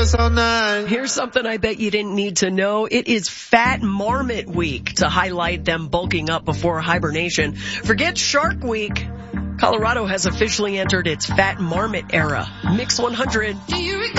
dance all night. Here's something I bet you didn't need to know. It is Fat Marmot Week to highlight them bulking up before hibernation. Forget Shark Week. Colorado has officially entered its Fat Marmot era. Mix 100.